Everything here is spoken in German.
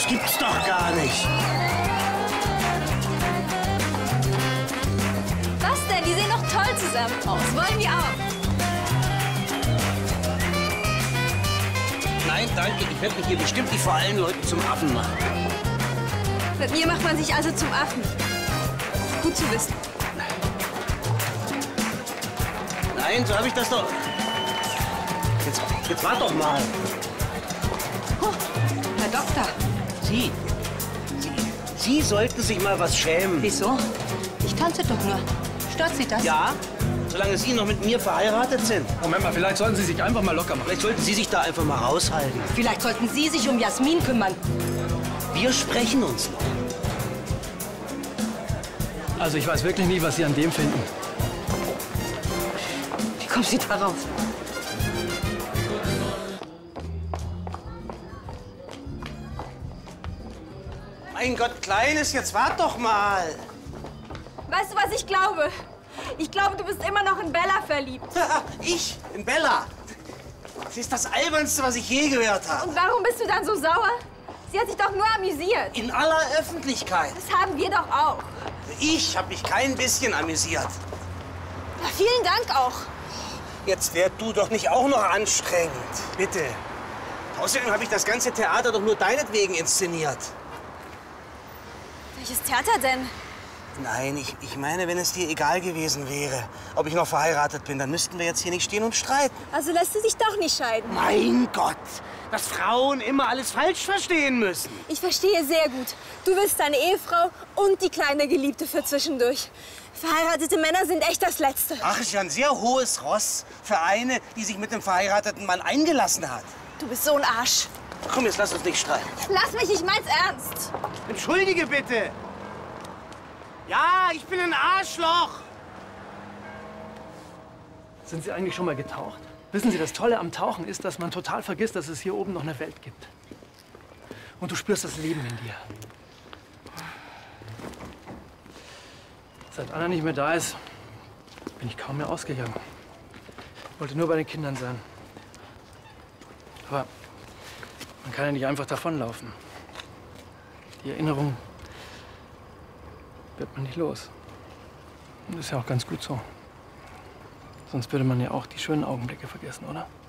Das gibt's doch gar nicht. Was denn? Die sehen doch toll zusammen aus. Wollen wir auch? Nein, danke. Ich werde mich hier bestimmt nicht vor allen Leuten zum Affen machen. Mit mir macht man sich also zum Affen. Gut zu wissen. Nein, so habe ich das doch... Jetzt wart doch mal. Oh, Herr Doktor. Sie sollten sich mal was schämen. Wieso? Ich tanze doch nur. Stört Sie das? Ja, solange Sie noch mit mir verheiratet sind. Moment mal, vielleicht sollten Sie sich einfach mal locker machen. Vielleicht sollten Sie sich da einfach mal raushalten. Vielleicht sollten Sie sich um Jasmin kümmern. Wir sprechen uns noch. Also ich weiß wirklich nie, was Sie an dem finden. Wie kommen Sie darauf? Mein Gott, Kleines, jetzt wart doch mal. Weißt du, was ich glaube? Ich glaube, du bist immer noch in Bella verliebt. Ich? In Bella? Das ist das Albernste, was ich je gehört habe. Und warum bist du dann so sauer? Sie hat sich doch nur amüsiert. In aller Öffentlichkeit. Das haben wir doch auch. Ich habe mich kein bisschen amüsiert. Na, vielen Dank auch. Jetzt werd du doch nicht auch noch anstrengend. Bitte. Außerdem habe ich das ganze Theater doch nur deinetwegen inszeniert. Welches Theater denn? Nein, ich meine, wenn es dir egal gewesen wäre, ob ich noch verheiratet bin, dann müssten wir jetzt hier nicht stehen und streiten. Also lässt du dich doch nicht scheiden. Mein Gott, dass Frauen immer alles falsch verstehen müssen. Ich verstehe sehr gut. Du willst deine Ehefrau und die kleine Geliebte für zwischendurch. Verheiratete Männer sind echt das Letzte. Ach, ist ja ein sehr hohes Ross für eine, die sich mit einem verheirateten Mann eingelassen hat. Du bist so ein Arsch. Komm, jetzt lass uns nicht streiten. Lass mich, ich mein's ernst. Entschuldige bitte. Ja, ich bin ein Arschloch. Sind Sie eigentlich schon mal getaucht? Wissen Sie, das Tolle am Tauchen ist, dass man total vergisst, dass es hier oben noch eine Welt gibt. Und du spürst das Leben in dir. Seit Anna nicht mehr da ist, bin ich kaum mehr ausgegangen. Wollte nur bei den Kindern sein. Aber man kann ja nicht einfach davonlaufen. Die Erinnerung wird man nicht los. Und das ist ja auch ganz gut so. Sonst würde man ja auch die schönen Augenblicke vergessen, oder?